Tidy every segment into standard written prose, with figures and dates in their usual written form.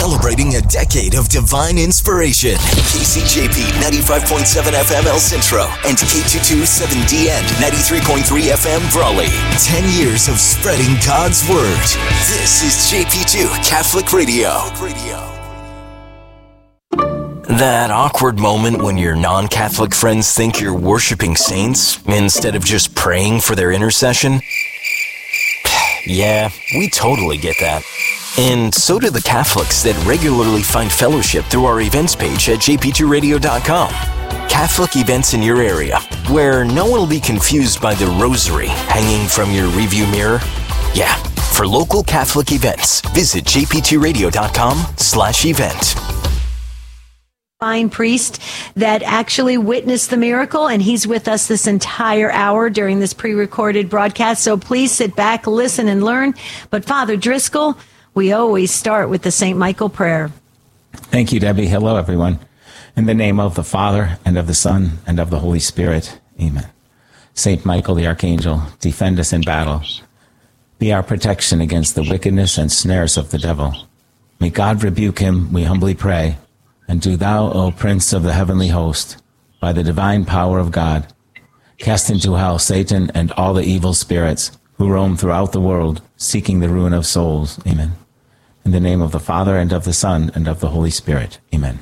celebrating a decade of divine inspiration. KCJP 95.7 FM El Centro and K227DN 93.3 FM Brawley. 10 years of spreading God's Word. This is JP2 Catholic Radio. That awkward moment when your non-Catholic friends think you're worshiping saints instead of just praying for their intercession? Yeah, we totally get that. And so do the Catholics that regularly find fellowship through our events page at jp2radio.com. Catholic events in your area, where no one will be confused by the rosary hanging from your review mirror. Yeah, for local Catholic events, visit jp2radio.com/event. Fine priest that actually witnessed the miracle, and he's with us this entire hour during this pre-recorded broadcast. So please sit back, listen, and learn. But Father Driscoll, we always start with the St. Michael prayer. Thank you, Debbie. Hello, everyone. In the name of the Father, and of the Son, and of the Holy Spirit. Amen. St. Michael the Archangel, defend us in battle. Be our protection against the wickedness and snares of the devil. May God rebuke him, we humbly pray. And do thou, O Prince of the heavenly host, by the divine power of God, cast into hell Satan and all the evil spirits who roam throughout the world, seeking the ruin of souls. Amen. In the name of the Father, and of the Son, and of the Holy Spirit. Amen.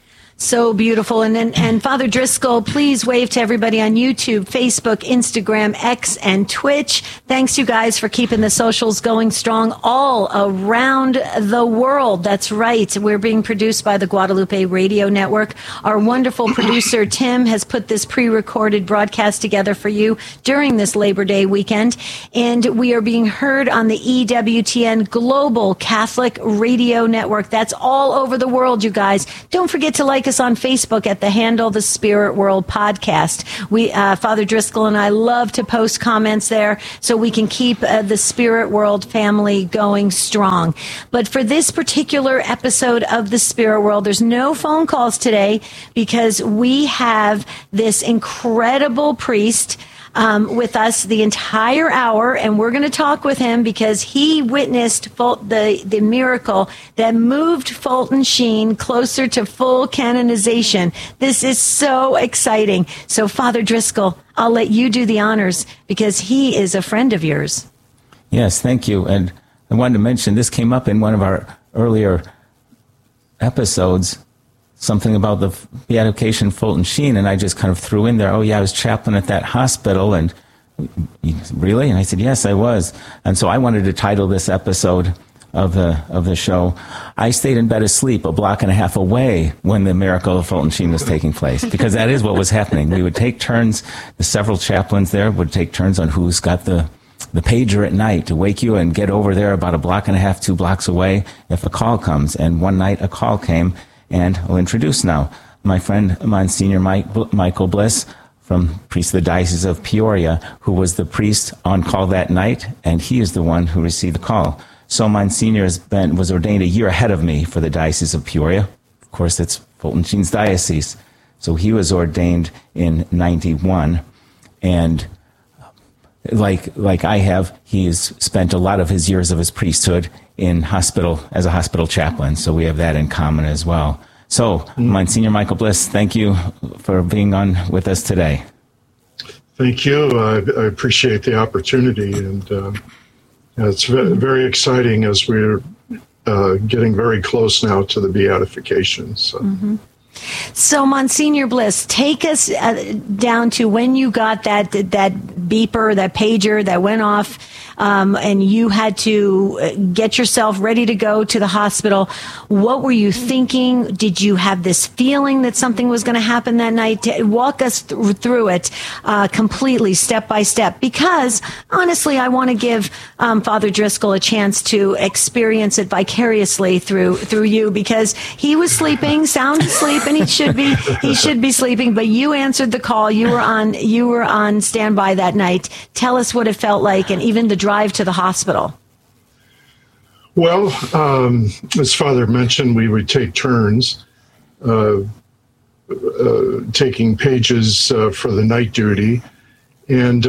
So beautiful. And Father Driscoll, please wave to everybody on YouTube, Facebook, Instagram, X, and Twitch. Thanks, you guys, for keeping the socials going strong all around the world. That's right. We're being produced by the Guadalupe Radio Network. Our wonderful producer, Tim, has put this pre-recorded broadcast together for you during this Labor Day weekend. And we are being heard on the EWTN Global Catholic Radio Network. That's all over the world, you guys. Don't forget to like us on Facebook at the handle The Spirit World Podcast. We, Father Driscoll and I love to post comments there so we can keep the Spirit World family going strong. But for this particular episode of The Spirit World, there's no phone calls today because we have this incredible priest with us the entire hour, and we're going to talk with him because he witnessed the miracle that moved Fulton Sheen closer to full canonization. This is so exciting. So, Father Driscoll, I'll let you do the honors because he is a friend of yours. Yes, thank you. And I wanted to mention, this came up in one of our earlier episodes, something about the beatification of Fulton Sheen, and I just kind of threw in there, oh yeah, I was chaplain at that hospital, and really? And I said, yes, I was. And so I wanted to title this episode of the show, I stayed in bed asleep a block and a half away when the miracle of Fulton Sheen was taking place, because that is what was happening. We would take turns, the several chaplains there would take turns on who's got the pager at night to wake you and get over there about a block and a half, 2 blocks away if a call comes. And one night a call came, and I'll introduce now my friend Monsignor Michael Bliss, from priest of the Diocese of Peoria, who was the priest on call that night, and he is the one who received the call. So Monsignor was ordained a year ahead of me for the Diocese of Peoria. Of course, it's Fulton Sheen's diocese. So he was ordained in 91, and like I have, he has spent a lot of his years of his priesthood in hospital as a hospital chaplain. So we have that in common as well. So, Monsignor Michael Bliss, thank you for being on with us today. Thank you. I appreciate the opportunity, and it's very exciting as we're getting very close now to the beatification. So. Mm-hmm. So, Monsignor Bliss, take us down to when you got that beeper, that pager that went off, and you had to get yourself ready to go to the hospital. What were you thinking? Did you have this feeling that something was going to happen that night? Walk us through it completely, step by step, because honestly, I want to give Father Driscoll a chance to experience it vicariously through you, because he was sleeping, sound asleep, and he should be sleeping. But you answered the call. You were on standby that night. Tell us what it felt like, and even the drive to the hospital. Well, as Father mentioned, we would take turns taking pages for the night duty, and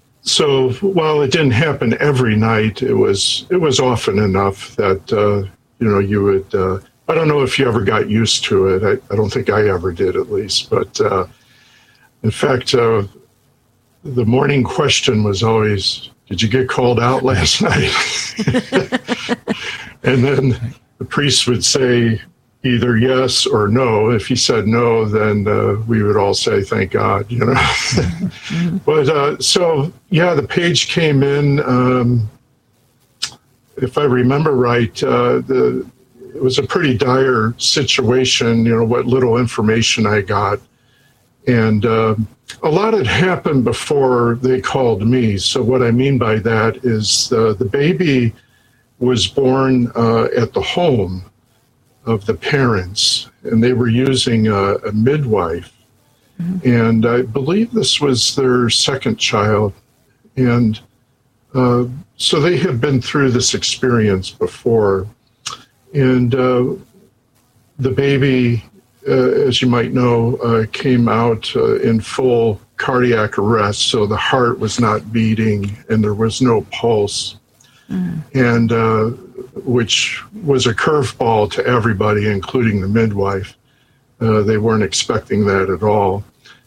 so while it didn't happen every night, it was often enough that you would, I don't know if you ever got used to it. I don't think I ever did, at least. But in fact, the morning question was always, did you get called out last night? And then the priest would say either yes or no. If he said no, then we would all say, thank God, But so, yeah, the page came in. If I remember right, it was a pretty dire situation, what little information I got. And a lot had happened before they called me. So what I mean by that is the baby was born at the home of the parents, and they were using a midwife. Mm-hmm. And I believe this was their second child. And so they had been through this experience before. And the baby, as you might know, came out in full cardiac arrest. So the heart was not beating and there was no pulse. Mm. And which was a curveball to everybody, including the midwife. They weren't expecting that at all.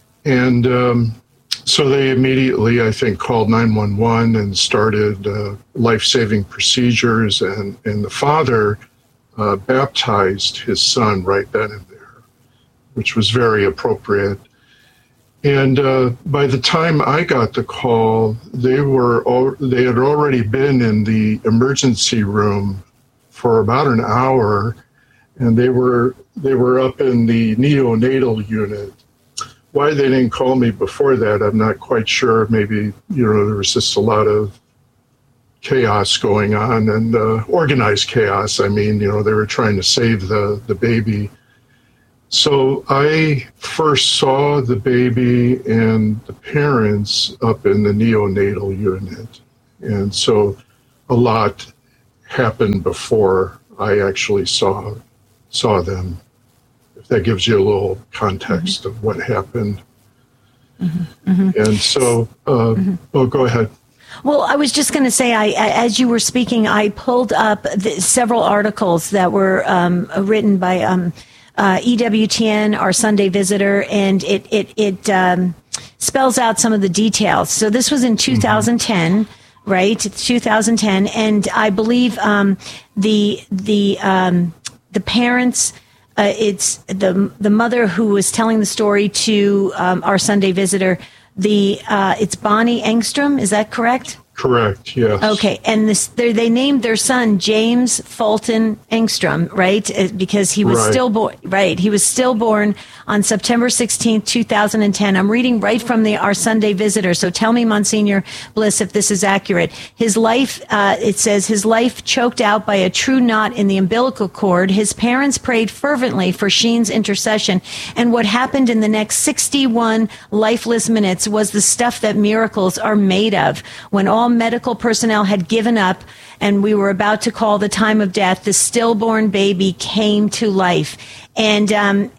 And so they immediately, I think, called 911 and started life-saving procedures. And the father baptized his son right then and there, which was very appropriate. And by the time I got the call, they had already been in the emergency room for about an hour, and they were up in the neonatal unit. Why they didn't call me before that, I'm not quite sure. Maybe there was just a lot of chaos going on, and organized chaos. I mean, they were trying to save the baby. So I first saw the baby and the parents up in the neonatal unit. And so a lot happened before I actually saw them, if that gives you a little context of what happened. Mm-hmm. Mm-hmm. And so, go ahead. Well, I was just going to say, as you were speaking, I pulled up several articles that were written by EWTN, our Sunday Visitor, and it spells out some of the details. So this was in 2010, mm-hmm. right? 2010, and I believe the parents. It's the mother who was telling the story to our Sunday Visitor. It's Bonnie Engstrom. Is that correct? Correct, yes. Okay, and they named their son James Fulton Engstrom, right? Because he was stillborn. Right, he was stillborn on September 16th, 2010. I'm reading right from our Sunday Visitor. So tell me, Monsignor Bliss, if this is accurate. His life, it says, his life choked out by a true knot in the umbilical cord. His parents prayed fervently for Sheen's intercession, and what happened in the next 61 lifeless minutes was the stuff that miracles are made of. When all medical personnel had given up and we were about to call the time of death, the stillborn baby came to life. And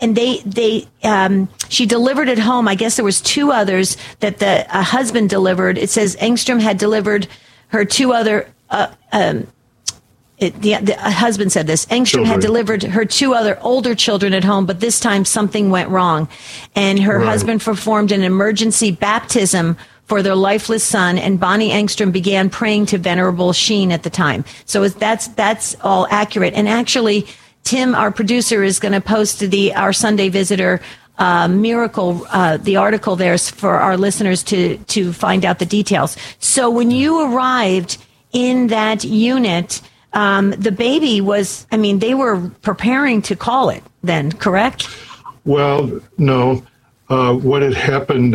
she delivered at home. I guess there was two others that the husband delivered. It says Engstrom had delivered her two other, the husband said this. Engstrom had delivered her two other older children at home, but this time something went wrong. And her husband performed an emergency baptism for their lifeless son, and Bonnie Engstrom began praying to Venerable Sheen at the time. So that's all accurate. And actually, Tim, our producer, is going to post our Sunday Visitor miracle, the article there for our listeners to find out the details. So when you arrived in that unit, the baby was, they were preparing to call it then, correct? Well, no. What had happened,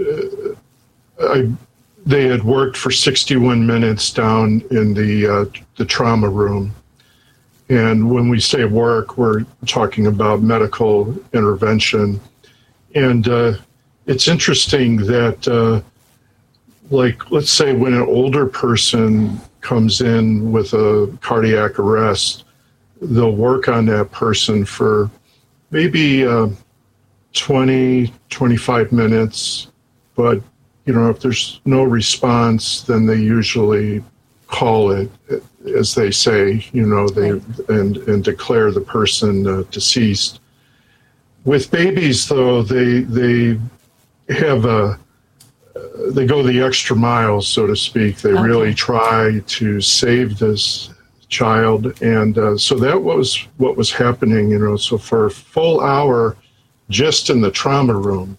they had worked for 61 minutes down in the trauma room. And when we say work, we're talking about medical intervention. And it's interesting that, let's say when an older person comes in with a cardiac arrest, they'll work on that person for maybe 20, 25 minutes. But if there's no response, then they usually call it, as they say, and declare the person deceased. With babies, though, they have they go the extra mile, so to speak. They really try to save this child, and so that was what was happening. So for a full hour, just in the trauma room,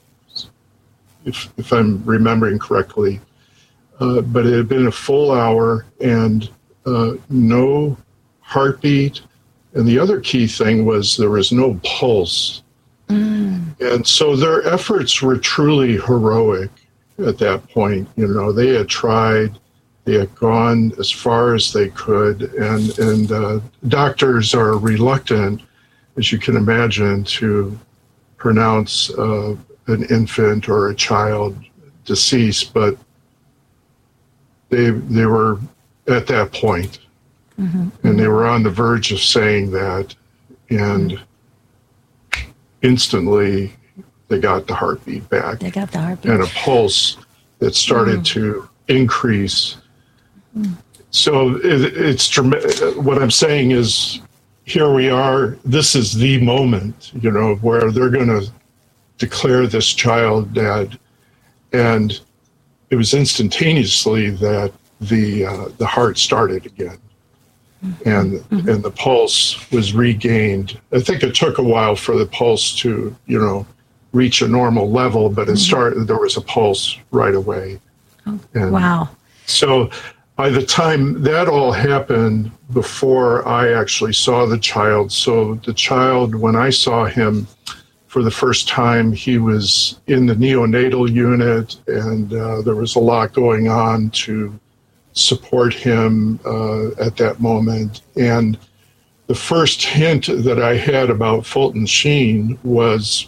if I'm remembering correctly, but it had been a full hour and no heartbeat. And the other key thing was there was no pulse. And so their efforts were truly heroic at that point. They had tried, they had gone as far as they could, and doctors are reluctant, as you can imagine, to pronounce an infant or a child deceased, but they were at that point. And they were on the verge of saying that, and instantly they got the heartbeat back. They got the heartbeat. And a pulse that started to increase. So it's what I'm saying is, here we are. This is the moment, where they're going to declare this child dead, and it was instantaneously that the heart started again. And the pulse was regained. I think it took a while for the pulse to, reach a normal level, but it started. There was a pulse right away. And wow! So by the time that all happened, before I actually saw the child, so the child, when I saw him for the first time, he was in the neonatal unit, and there was a lot going on to support him at that moment. And the first hint that I had about Fulton Sheen was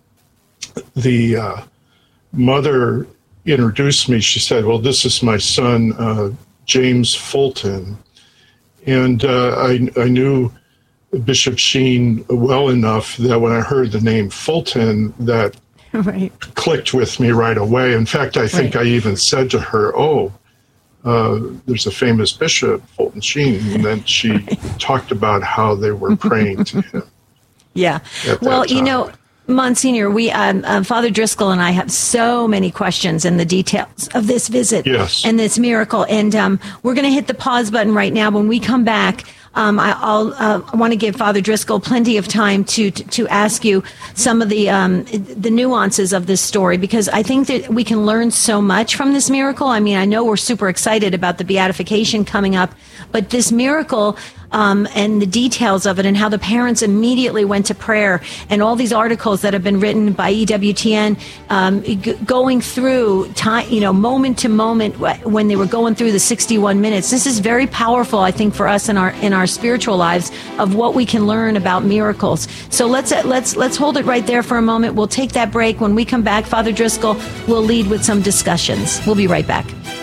the mother introduced me. She said, "Well, this is my son, James Fulton." And I knew Bishop Sheen well enough that when I heard the name Fulton, that clicked with me right away. In fact, I think I even said to her, there's a famous bishop, Fulton Sheen, and then she talked about how they were praying to him. Yeah. Well, Monsignor, we Father Driscoll and I have so many questions in the details of this visit and this miracle, and we're going to hit the pause button right now. When we come back, I want to give Father Driscoll plenty of time to ask you some of the nuances of this story, because I think that we can learn so much from this miracle. I mean, I know we're super excited about the beatification coming up, but this miracle and the details of it, and how the parents immediately went to prayer, and all these articles that have been written by EWTN, going through time, moment to moment when they were going through the 61 minutes. This is very powerful, I think, for us in our spiritual lives, of what we can learn about miracles. So let's hold it right there for a moment. We'll take that break. When we come back, Father Driscoll will lead with some discussions. We'll be right back.